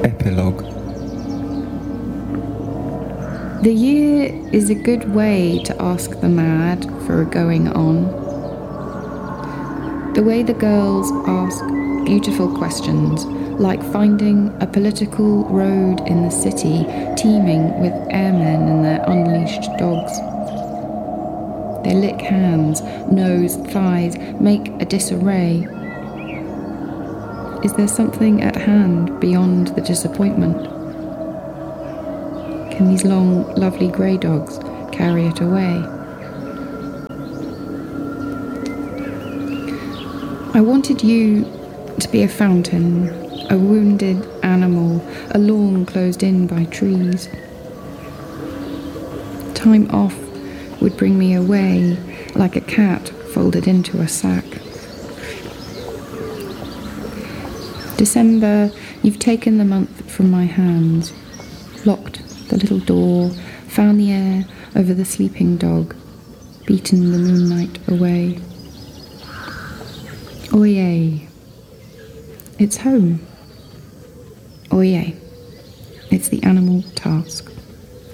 Epilogue. The year is a good way to ask the mad for a going on. The way the girls ask beautiful questions, like finding a political road in the city teeming with airmen and their unleashed dogs. They lick hands, nose, thighs, make a disarray. Is there something at hand beyond the disappointment? Can these long, lovely grey dogs carry it away? I wanted you to be a fountain, a wounded animal, a lawn closed in by trees. Time off would bring me away like a cat folded into a sack. December, you've taken the month from my hands, locked the little door, found the air over the sleeping dog, beaten the moonlight away. Oye, it's home. Oye, it's the animal task.